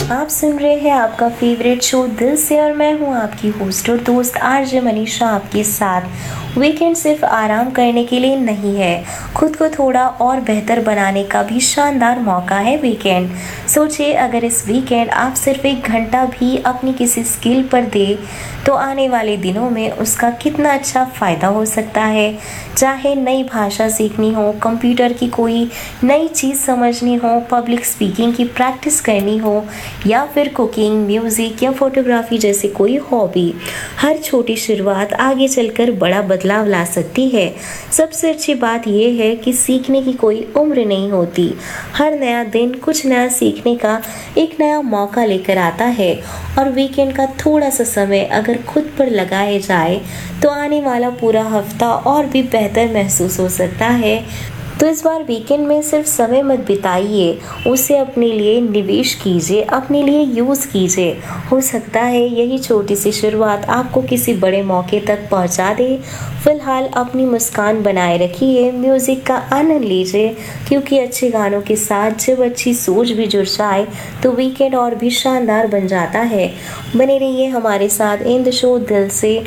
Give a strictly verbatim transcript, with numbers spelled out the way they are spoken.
आप सुन रहे हैं आपका फेवरेट शो दिल से और मैं हूं आपकी होस्ट और दोस्त आरजे मनीषा आपके साथ। वीकेंड सिर्फ आराम करने के लिए नहीं है, खुद को थोड़ा और बेहतर बनाने का भी शानदार मौका है वीकेंड। सोचिए अगर इस वीकेंड आप सिर्फ एक घंटा भी अपनी किसी स्किल पर दे तो आने वाले दिनों में उसका कितना अच्छा फ़ायदा हो सकता है। चाहे नई भाषा सीखनी हो, कंप्यूटर की कोई नई चीज़ समझनी हो, पब्लिक स्पीकिंग की प्रैक्टिस करनी हो या फिर कुकिंग, म्यूज़िक या फोटोग्राफी जैसी कोई हॉबी, हर छोटी शुरुआत आगे चलकर बड़ा बदलाव ला सकती है। सबसे अच्छी बात यह है कि सीखने की कोई उम्र नहीं होती। हर नया दिन कुछ नया सीखने का एक नया मौका लेकर आता है और वीकेंड का थोड़ा सा समय अगर खुद पर लगाया जाए तो आने वाला पूरा हफ्ता और भी बेहतर महसूस हो सकता है। तो इस बार वीकेंड में सिर्फ समय मत बिताइए, उसे अपने लिए निवेश कीजिए, अपने लिए यूज़ कीजिए। हो सकता है यही छोटी सी शुरुआत आपको किसी बड़े मौके तक पहुंचा दे। फिलहाल अपनी मुस्कान बनाए रखिए, म्यूज़िक का आनंद लीजिए, क्योंकि अच्छे गानों के साथ जब अच्छी सोच भी जुड़ जाए तो वीकेंड और भी शानदार बन जाता है। बने रहिए हमारे साथ इन द शो दिल से।